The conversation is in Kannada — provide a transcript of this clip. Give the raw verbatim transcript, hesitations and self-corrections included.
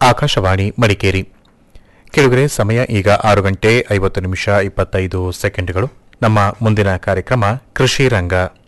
ಆಕಾಶವಾಣಿ ಮಡಿಕೇರಿ. ಕೆಳಗರೆ ಸಮಯ ಈಗ ಆರು ಗಂಟೆ ಐವತ್ತು ನಿಮಿಷ ಇಪ್ಪತ್ತೈದು ಸೆಕೆಂಡ್ಗಳು. ನಮ್ಮ ಮುಂದಿನ ಕಾರ್ಯಕ್ರಮ ಕೃಷಿ ರಂಗ.